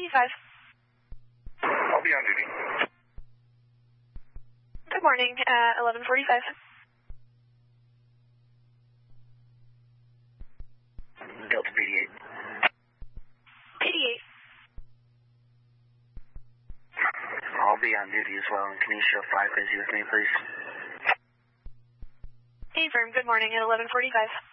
1145. I'll be on duty. Good morning, 1145. Delta PD8. PD8. I'll be on duty as well. Can you show 5 busy with me, please? Affirm, good morning at 1145.